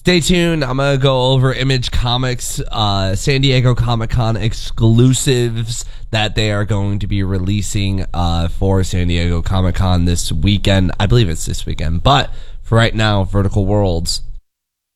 Stay tuned. I'm going to go over Image Comics San Diego Comic-Con exclusives that they are going to be releasing for San Diego Comic-Con this weekend. I believe it's this weekend. But for right now, Vertical Worlds,